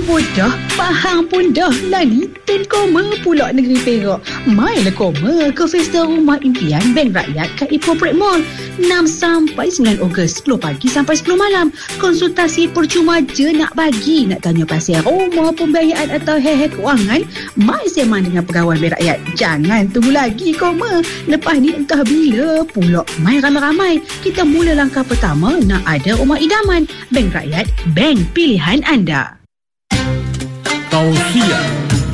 Amboi dah, faham pun dah. Lali ten koma pula negeri Perak. Mailah koma ke Festa Rumah Impian Bank Rakyat kat Ipoh Mall 6 sampai 9 Ogos 10 pagi sampai 10 malam. Konsultasi percuma je nak bagi. Nak tanya pasal rumah, pembiayaan atau hal-hal kewangan, mai sembang dengan pegawai Bank Rakyat. Jangan tunggu lagi koma. Lepas ni entah bila pula mai ramai-ramai. Kita mula langkah pertama nak ada rumah idaman. Bank Rakyat, bank pilihan anda. Tausiah.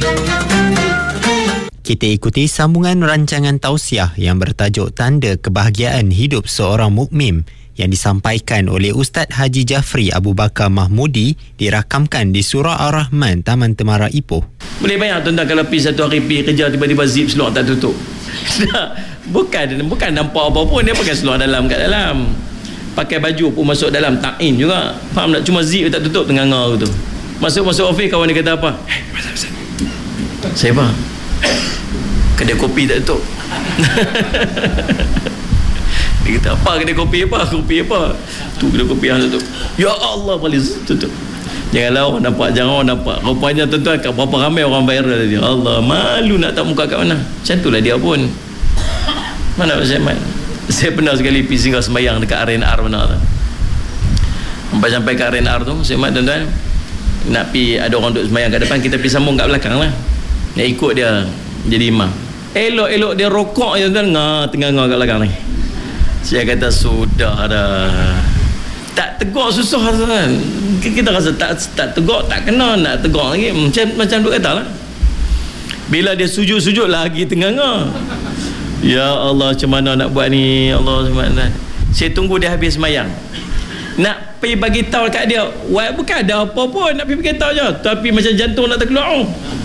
Kita ikuti sambungan rancangan tausiah yang bertajuk Tanda Kebahagiaan Hidup Seorang Mukmin yang disampaikan oleh Ustaz Haji Jafri Abu Bakar Mahmudi, dirakamkan di Surah Ar-Rahman, Taman Temara Ipoh. Boleh bayang tuan-tuan kalau pergi satu hari pergi kerja tiba-tiba zip seluar tak tutup. bukan nampak apa pun, dia pakai seluar dalam kat dalam. Pakai baju pun masuk dalam, ta'in juga. Faham tak? Cuma zip tak tutup tengah ngau tu. Masuk office, kawan dia kata apa? Saya apa? Kedai kopi tak tutup. Dia kata apa kedai kopi apa? Kopi apa? Tu kedai kopi yang tutup. Ya Allah, boleh tutup. Janganlah orang nampak, jangan orang nampak. Rupanya tuan-tuan, kat berapa ramai orang viral dia. Allah, malu nak tak muka kat mana. Macam itulah dia pun. Mana Pak Syahman? Saya pernah sekali pergi singgah sembahyang dekat RNR mana tu. Sampai kat RNR tu, Syahman tuan-tuan, nak pergi, ada orang duduk sembahyang kat depan, kita pergi sambung kat belakang lah. Nak ikut dia jadi imam. Elok-elok dia rokok je tuan-tuan, tengah-tengah kat belakang ni. Saya kata sudah dah. Tak tegur susah tuan. Kita rasa tak tegur, tak kena nak tegur lagi. Macam duk kata lah. Bila dia sujud-sujud lagi tengah-tengah. Ya Allah, macam mana nak buat ni? Allah SWT. Saya tunggu dia habis sembahyang. Nak pergi bagi tahu dekat dia, bukan ada apa pun, nak pergi bagi tahu je. Tapi macam jantung nak terkeluar.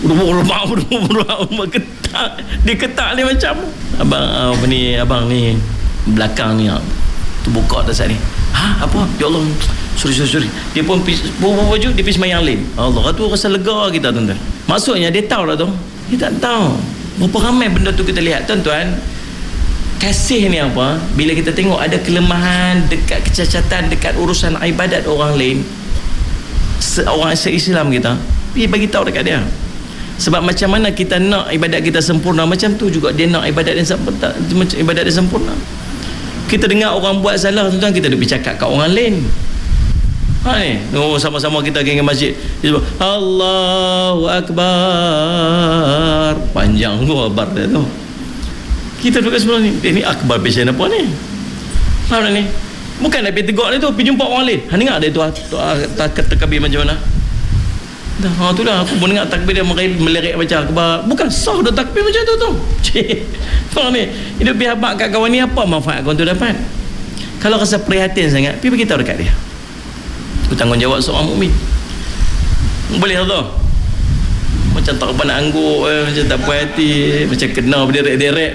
Ketak. Dia ketak ni macam abang ni belakang ni tu buka atas ni. Apa? Ya Allah. Sorry. Dia pun baju dia pergi sembahyang lain. Allah, tu rasa lega kita tuan-tuan. Maksudnya dia tahu lah tu. Dia tak tahu. Berapa ramai benda tu kita lihat tuan-tuan. Kasih ni apa? Bila kita tengok ada kelemahan dekat kecacatan dekat urusan ibadat orang lain, orang se-Islam kita, pergi bagi tahu dekat dia. Sebab macam mana kita nak ibadat kita sempurna, macam tu juga dia nak ibadat dia sempurna. Kita dengar orang buat salah tuan-tuan, kita pergi cakap kat orang lain. Sama-sama kita pergi ke masjid, dia sebut Allahu Akbar, panjang tu akbar dia tu. Kita duduk sebelah ni, ni akbar pasien apa ni? Faham tak ni? Bukan nak pergi tegak dia tu, pergi jumpa orang lain. Dengar dia tu takbir macam mana? Tu dah, aku pun dengar takbir dia melerik macam akbar. Bukan sah dah takbir macam tu. Faham ni? Hidup pergi habak kat kawan ni, apa manfaat kawan tu dapat? Kalau rasa prihatin sangat, pergi beritahu dekat dia. Itu tanggungjawab seorang mukmin. Boleh tak? Macam tak apa nak angguk, macam tak puas hati, macam kena berderet-deret.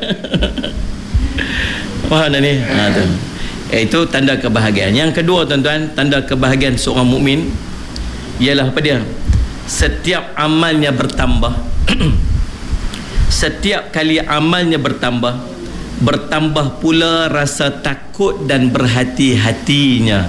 Faham tak ni? Tu. Itu tanda kebahagiaan. Yang kedua tuan-tuan, tanda kebahagiaan seorang mukmin ialah apa dia? Setiap amalnya bertambah. Setiap kali amalnya bertambah pula rasa takut dan berhati-hatinya.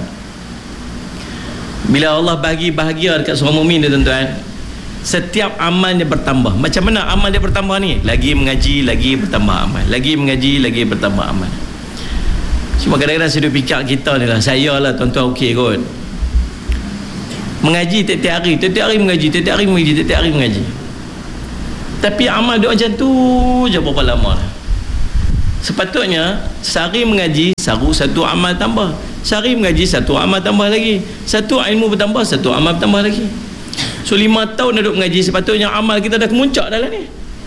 Bila Allah bagi bahagia dekat seorang mukmin tu tuan-tuan, setiap amalnya bertambah. Macam mana amal dia bertambah ni? Lagi mengaji, lagi bertambah amal. Lagi mengaji, lagi bertambah amal. Cuma kadang-kadang saya fikir kita ni lah, saya lah tuan-tuan okey kot. Mengaji tiap-tiap hari mengaji, tiap-tiap hari mengaji. Tapi amal dia macam tu je berapa lama. Sepatutnya sehari mengaji, satu amal tambah. Sehari mengaji, satu amal tambah lagi. Satu ilmu bertambah, satu amal bertambah lagi. So 5 tahun duduk mengaji, sepatutnya amal kita dah kemuncak dalam ni.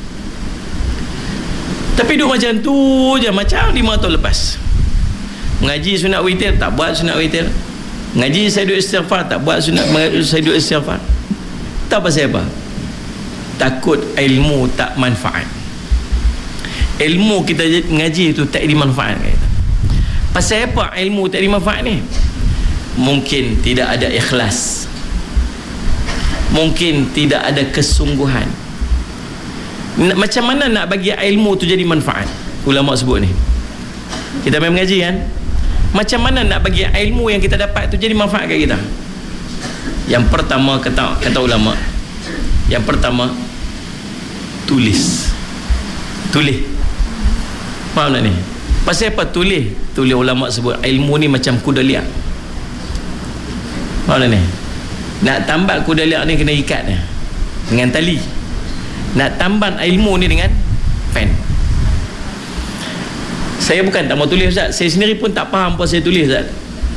Tapi duduk macam tu je, macam 5 tahun lepas. Mengaji sunat witir, tak buat sunat witir. Mengaji saya duduk istighfar, tak buat sunat saya duduk istighfar. Tak pasal apa? Takut ilmu tak manfaat. Ilmu kita mengaji itu tak ada manfaat. Pasal apa ilmu tak ada manfaat ni? Mungkin tidak ada ikhlas, mungkin tidak ada kesungguhan. Macam mana nak bagi ilmu tu jadi manfaat? Ulama sebut ni, kita main mengaji kan, macam mana nak bagi ilmu yang kita dapat tu jadi manfaat kat kita? Yang pertama kata ulama, yang pertama tulis. Faham tak ni? Pasal apa tulis? Tulis ulama sebut ilmu ni macam kuda liak. Faham tak ni? Nak tambat kuda liak ni kena ikat ni dengan tali. Nak tambat ilmu ni dengan pen. Saya bukan tak mau tulis Ustaz, saya sendiri pun tak faham apa saya tulis Ustaz.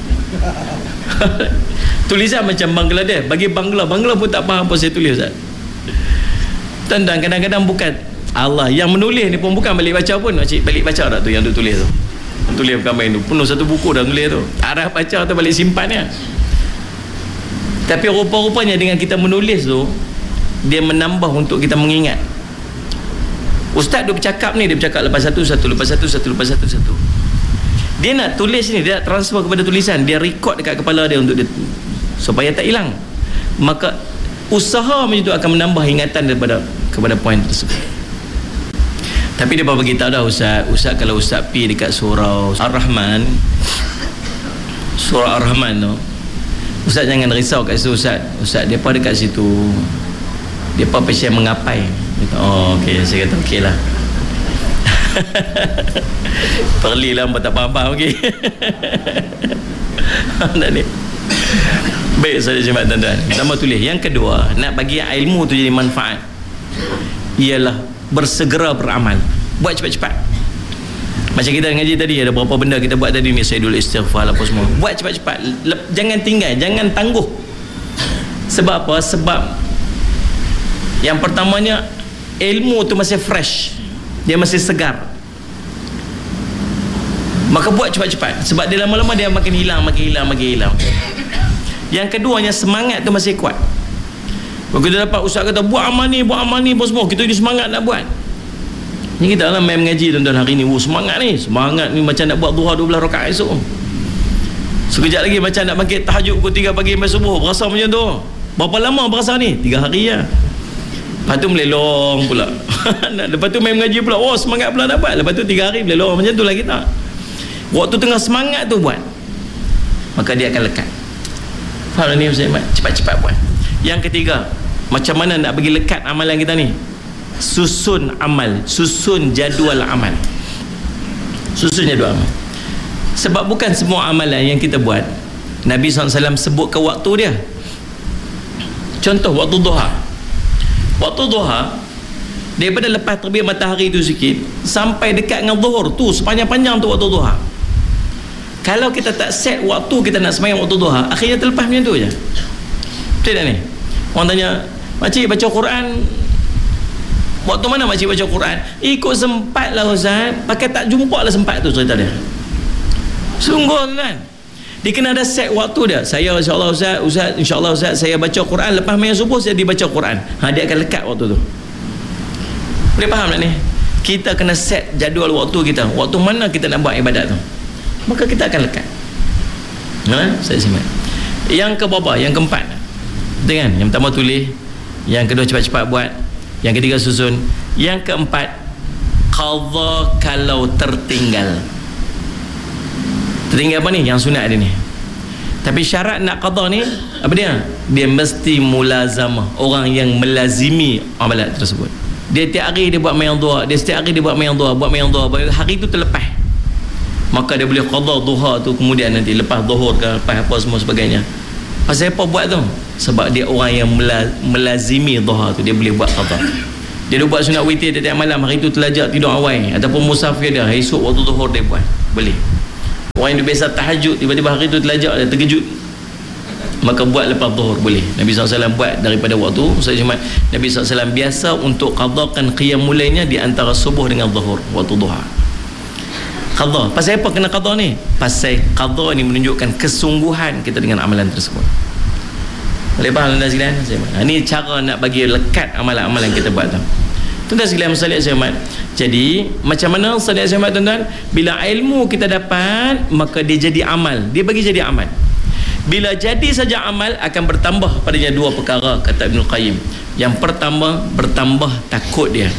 Tulisan macam Bangladesh, bagi Bangla pun tak faham apa saya tulis Ustaz. Tuan-tuan, kadang-kadang bukan Allah yang menulis ni pun bukan balik baca pun. Makcik balik baca tak tu yang tu tulis tu, tulis bukan main tu, penuh satu buku dah tulis tu, arah baca tu balik simpan ya. Tapi rupa-rupanya dengan kita menulis tu, dia menambah untuk kita mengingat. Ustaz duk bercakap ni, dia bercakap lepas satu lepas satu. Dia nak tulis ni, dia nak transfer kepada tulisan, dia record dekat kepala dia untuk dia, supaya tak hilang. Maka usaha macam tu akan menambah ingatan kepada poin tersebut. Tapi dia bagi tahu dah Ustaz kalau Ustaz pergi dekat surah Ar-Rahman tu, Ustaz jangan risau kat situ Ustaz depa dekat situ, depa pasien mengapai. Oh okey, saya kata okeylah. Perlilah tak faham okey. Nak ni. Baik saya jemaat tuan-tuan. Pertama tulis. Yang kedua, nak bagi ilmu tu jadi manfaat, ialah bersegera beramal. Buat cepat-cepat. Macam kita ngaji tadi, ada berapa benda kita buat tadi ni, saya dulu istighfar apa semua. Buat cepat-cepat. Jangan tinggal, jangan tangguh. Sebab apa? Sebab yang pertamanya, ilmu tu masih fresh, dia masih segar. Maka buat cepat-cepat. Sebab dia lama-lama dia makin hilang. Yang keduanya, semangat tu masih kuat. Kalau kita dapat ustaz kata buat amal ni apa semua, kita ni semangat nak buat. Ni kita lah main mengaji tuan-tuan hari ni. Semangat ni macam nak buat duha 12 rakaat esok. Sekejap lagi macam nak bangkit tahajud pukul 3 pagi sampai subuh. Berasa macam tu. Berapa lama berasa ni? 3 hari lah. Lepas tu melelong pula. Lepas tu main mengaji pula. Oh semangat pula dapat. Lepas tu 3 hari melelong. Macam tu lah kita. Waktu tengah semangat tu buat, maka dia akan lekat. Faham ni Ustaz Ahmad? Cepat-cepat buat. Yang ketiga, macam mana nak bagi lekat amalan kita ni? Susun amal, susun jadual amal. Sebab bukan semua amalan yang kita buat Nabi SAW sebut ke waktu dia. Contoh waktu duha. Waktu duha, daripada lepas terbit matahari tu sikit sampai dekat dengan zuhur tu, sepanjang-panjang tu waktu duha. Kalau kita tak set waktu kita nak sembahyang waktu duha, akhirnya terlepas macam tu je. Betul tak ni? Orang tanya, makcik baca Quran waktu mana makcik baca Quran? Ikut sempat lah Ustaz. Pakai tak jumpa lah sempat tu, cerita dia. Sungguh kan? Dia kena ada set waktu dia. Saya insyaAllah Ustaz, insyaAllah Ustaz, saya baca Quran lepas main subuh saya dibaca Quran. Dia akan lekat waktu tu. Boleh faham tak ni? Kita kena set jadual waktu kita. Waktu mana kita nak buat ibadat tu, maka kita akan lekat. Saya simak. Yang ke berapa? Yang keempat. Betul kan? Yang pertama tulis, yang kedua cepat-cepat buat, yang ketiga susun, yang keempat qadha kalau tertinggal. Tertinggal apa ni? Yang sunat dia ni. Tapi syarat nak qadha ni apa dia? Dia mesti mulazamah, orang yang melazimi amalan tersebut. Dia tiap hari dia buat main duha, dia setiap hari dia buat main duha, hari tu terlepas, maka dia boleh qadha duha tu kemudian nanti lepas zuhur ke lepas apa semua sebagainya. Pasal apa buat tu? Sebab dia orang yang melazimi duha tu, dia boleh buat qadha. Dia buat sunat witir tiap malam, hari tu terlajak tidur awal ataupun musafir dia, esok waktu zuhur dia buat, boleh. Orang yang biasa tahajud tiba-tiba hari tu terlajak dia terkejut, maka buat lepas zuhur boleh. Nabi SAW buat daripada waktu Nabi SAW biasa untuk qadhakan qiyamul lailnya di antara subuh dengan zuhur, waktu duha. Qadha. Pasal apa kena qadha ni? Pasal qadha ni menunjukkan kesungguhan kita dengan amalan tersebut. Boleh faham tuan-tuan sekalian? Ini cara nak bagi lekat amalan-amalan kita buat tu. Tuan-tuan sekalian muslimin selamat. Jadi macam mana sekalian selamat tuan-tuan? Bila ilmu kita dapat, maka dia jadi amal. Dia bagi jadi amal. Bila jadi saja amal, akan bertambah padanya dua perkara, kata Ibn Qayyim. Yang pertama, bertambah takut dia.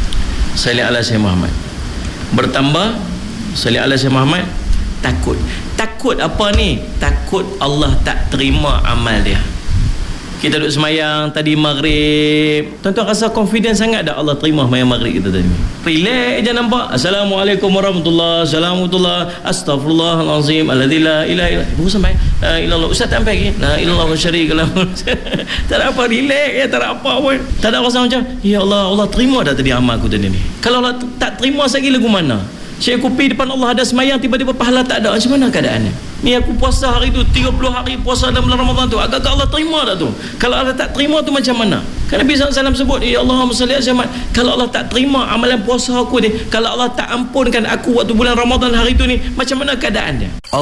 Salih ala Syekh Muhammad. Bertambah salih ala Syekh Muhammad takut. Takut apa ni? Takut Allah tak terima amal dia. Kita duduk semayang tadi maghrib, tuan-tuan rasa confident sangat tak Allah terima semayang maghrib kita tadi? Relax je nampak. Assalamualaikum warahmatullahi wabarakatuh. Astaghfirullahalazim alladzi la ilaha illa huwa. Sampai la ilallah. Ustaz tak sampai lagi. La ilallah syarika lahu. Tak ada apa, relax ya, tak ada apa pun. Tak ada rasa macam ya Allah, Allah terima dah tadi amal aku tadi ni. Kalau Allah tak terima sekali lagu mana? Syekh kopi depan Allah ada semayang, tiba-tiba pahala tak ada. Macam mana keadaannya? Ni aku puasa hari tu 30 hari puasa dalam bulan Ramadan tu. Agak Allah terima tak tu? Kalau Allah tak terima tu macam mana? Kan Nabi SAW sebut, ya Allahumma salli ala Muhammad. Kalau Allah tak terima amalan puasa aku ni, kalau Allah tak ampunkan aku waktu bulan Ramadan hari tu ni, macam mana keadaannya?